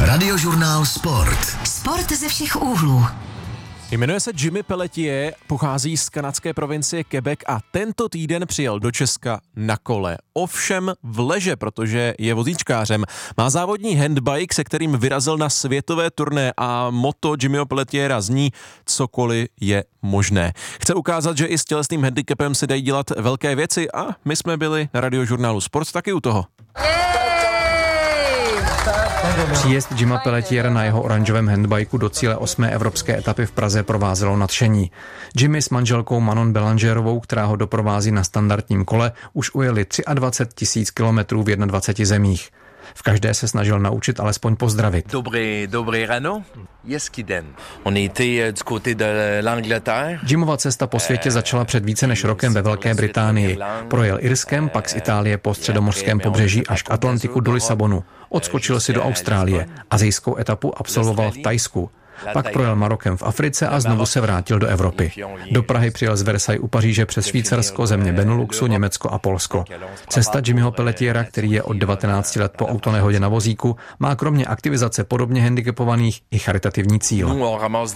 Radiožurnál Sport. Sport ze všech úhlů. Jmenuje se Jimmy Pelletier, pochází z kanadské provincie Quebec a tento týden přijel do Česka na kole. Ovšem v leže, protože je vozíčkářem. Má závodní handbike, se kterým vyrazil na světové turné a motto Jimmyho Pelletiera zní cokoliv je možné. Chce ukázat, že i s tělesným handicapem se dají dělat velké věci a my jsme byli na Radiožurnálu Sport taky u toho. Příjezd Jimma Pelletiera na jeho oranžovém handbajku do cíle 8. evropské etapy v Praze provázelo nadšení. Jimmy s manželkou Manon Belangerovou, která ho doprovází na standardním kole, už ujeli 23 000 kilometrů v 21 zemích. V každé se snažil naučit alespoň pozdravit. Dobré ráno. Hezký den. On était du côté de l'Angleterre. Jimmova cesta po světě začala před více než rokem ve Velké Británii. Projel Irskem, pak z Itálie po středomořském pobřeží až k Atlantiku do Lisabonu. Odskočil si do Austrálie. Asijskou etapu absolvoval v Thajsku. Pak projel Marokem v Africe a znovu se vrátil do Evropy. Do Prahy přijel z Versailles u Paříže přes Švýcarsko, země Beneluxu, Německo a Polsko. Cesta Jimmyho Pelletiera, který je od 19 let po autonehodě na vozíku, má kromě aktivizace podobně handicapovaných i charitativní cíl.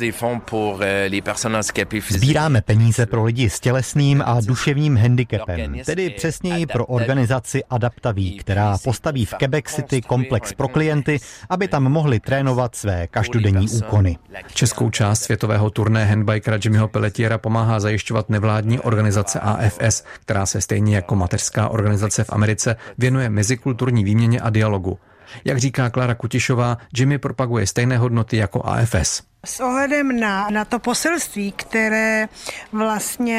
Sbíráme peníze pro lidi s tělesným a duševním handicapem, tedy přesněji pro organizaci Adaptaví, která postaví v Quebec City komplex pro klienty, aby tam mohli trénovat své každodenní úkony. Českou část světového turné handbikera Jimmyho Pelletiera pomáhá zajišťovat nevládní organizace AFS, která se stejně jako mateřská organizace v Americe věnuje mezikulturní výměně a dialogu. Jak říká Klára Kutišová, Jimmy propaguje stejné hodnoty jako AFS. S ohledem na to poselství, které vlastně